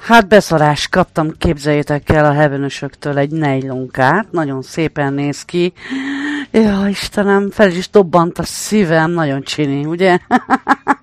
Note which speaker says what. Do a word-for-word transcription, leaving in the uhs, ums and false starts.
Speaker 1: Hát beszarás, kaptam, képzeljétek el, a heavenösöktől egy nejlonkát, nagyon szépen néz ki. Ja, Istenem, fel is dobbant a szívem, nagyon csini, ugye?